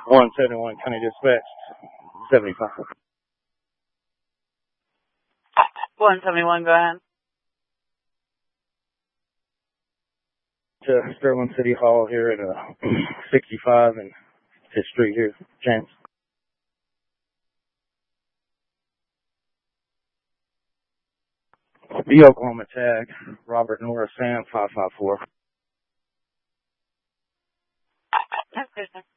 171 County Dispatch, 75. 171, go ahead. To Sterling City Hall here at 65 and 5th Street here, James. The Oklahoma tag, Robert Norris Sam, 554.